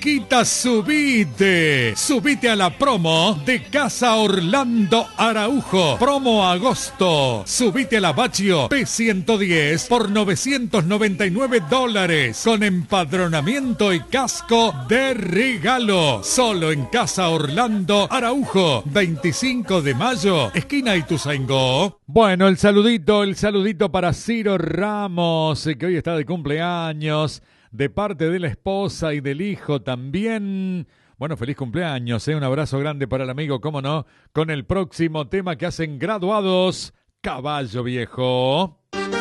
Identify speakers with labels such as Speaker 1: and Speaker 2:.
Speaker 1: Quita, subite a la promo de Casa Orlando Araujo. Promo agosto. Subite a la Baccio P110 por $999 con empadronamiento y casco de regalo. Solo en Casa Orlando Araujo. 25 de mayo, esquina Ituzaingó. Bueno, el saludito para Ciro Ramos, que hoy está de cumpleaños. De parte de la esposa y del hijo también. Bueno, feliz cumpleaños, un abrazo grande para el amigo, cómo no, con el próximo tema que hacen Graduados, Caballo Viejo.